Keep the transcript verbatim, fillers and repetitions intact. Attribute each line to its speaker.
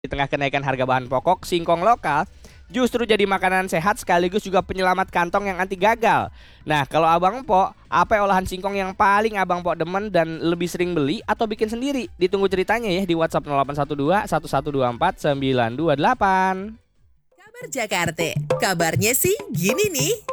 Speaker 1: Di tengah kenaikan harga bahan pokok, singkong lokal justru jadi makanan sehat sekaligus juga penyelamat kantong yang anti gagal. Nah, kalau Abang Po, apa olahan singkong yang paling Abang Po demen dan lebih sering beli atau bikin sendiri? Ditunggu ceritanya ya di WhatsApp nol delapan satu dua satu satu dua empat sembilan dua delapan.
Speaker 2: Kabar Jakarta, kabarnya sih gini nih.